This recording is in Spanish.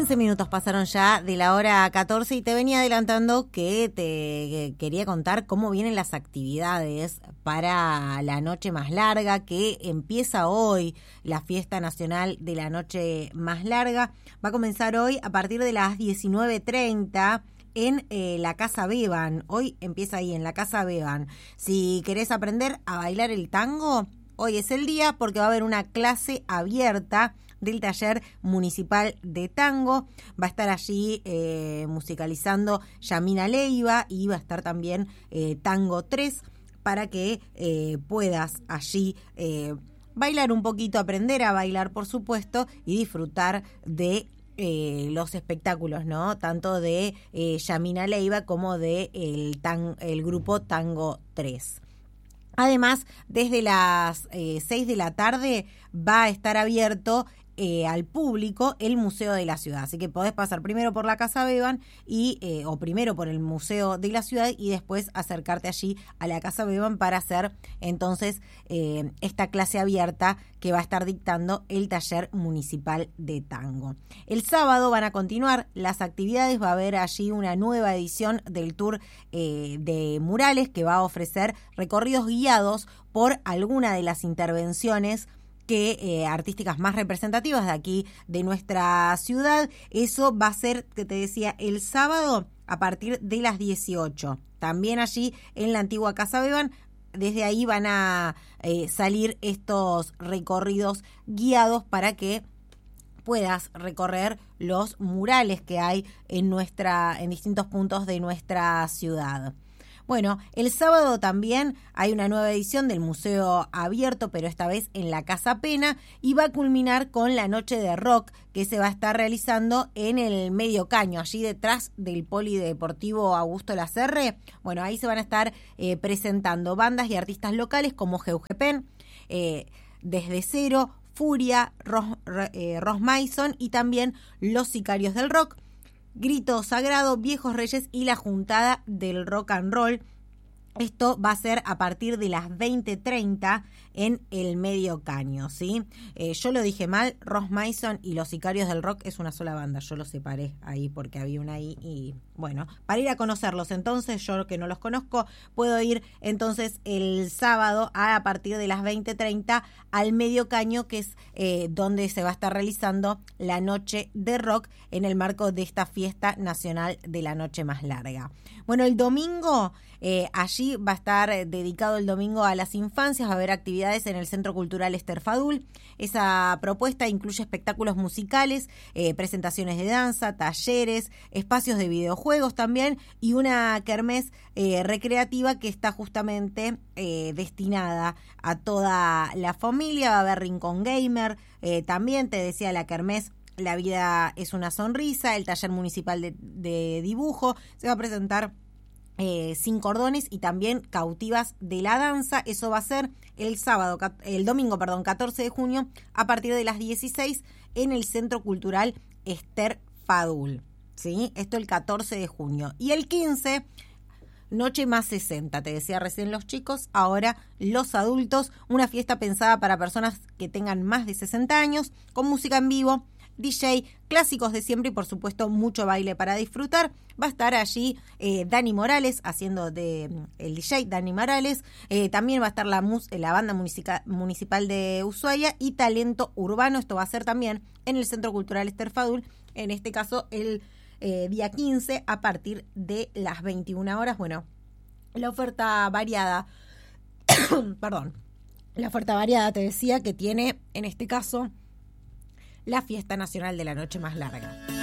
11 minutos pasaron ya de la hora 14 y te venía adelantando que te quería contar cómo vienen las actividades para la noche más larga, que empieza hoy la fiesta nacional de la noche más larga. Va a comenzar hoy a partir de las 19:30 en la Casa Beban. Hoy empieza ahí en la Casa Beban. Si querés aprender a bailar el tango, hoy es el día porque va a haber una clase abierta del taller municipal de tango. Va a estar allí musicalizando Yamina Leiva y va a estar también Tango 3 para que puedas allí bailar un poquito, aprender a bailar, por supuesto, y disfrutar de los espectáculos, ¿no? Tanto de Yamina Leiva como de el grupo Tango 3. Además, desde las 6 de la tarde va a estar abierto al público el Museo de la Ciudad. Así que podés pasar primero por la Casa Beban o primero por el Museo de la Ciudad y después acercarte allí a la Casa Beban para hacer entonces esta clase abierta que va a estar dictando el taller municipal de tango. El sábado van a continuar las actividades, va a haber allí una nueva edición del tour de murales que va a ofrecer recorridos guiados por alguna de las intervenciones artísticas más representativas de aquí de nuestra ciudad. Eso va a ser, que te decía, el sábado a partir de las 18. También allí en la antigua Casa Beban. Desde ahí van a salir estos recorridos guiados para que puedas recorrer los murales que hay en distintos puntos de nuestra ciudad. Bueno, el sábado también hay una nueva edición del Museo Abierto, pero esta vez en la Casa Pena, y va a culminar con la noche de rock que se va a estar realizando en el Medio Caño, allí detrás del Polideportivo Augusto Lacerre. Bueno, ahí se van a estar presentando bandas y artistas locales como Geugepen, Desde Cero, Furia, Ross Mason y también Los Sicarios del Rock, Grito Sagrado, Viejos Reyes y la Juntada del Rock and Roll. Esto va a ser a partir de las 20:30 en el Medio Caño, ¿sí? Yo lo dije mal, Ross Mason y Los Sicarios del Rock es una sola banda, yo los separé ahí porque había una ahí y bueno, para ir a conocerlos entonces, yo que no los conozco, puedo ir entonces el sábado a partir de las 20:30 al Medio Caño, que es donde se va a estar realizando la noche de rock en el marco de esta fiesta nacional de la noche más larga. Bueno, el domingo allí va a estar dedicado el domingo a las infancias, va a haber actividades en el Centro Cultural Ester Fadul. Esa propuesta incluye espectáculos musicales, presentaciones de danza, talleres, espacios de videojuegos también y una kermés recreativa que está justamente destinada a toda la familia. Va a haber rincón gamer, también te decía la kermés La vida es una sonrisa, el taller municipal de dibujo, se va a presentar Sin Cordones y también Cautivas de la Danza. Eso va a ser el domingo 14 de junio a partir de las 16 en el Centro Cultural Ester Fadul, ¿sí? Esto el 14 de junio. Y el 15, Noche más 60, te decía recién los chicos, ahora los adultos, una fiesta pensada para personas que tengan más de 60 años, con música en vivo, DJ, clásicos de siempre y por supuesto mucho baile para disfrutar. Va a estar allí Dani Morales haciendo el DJ Dani Morales. También va a estar la banda municipal de Ushuaia y Talento Urbano. Esto va a ser también en el Centro Cultural Ester Fadul, en este caso el día 15 a partir de las 21 horas. Bueno, la oferta variada, la oferta variada te decía que tiene en este caso la fiesta nacional de la noche más larga.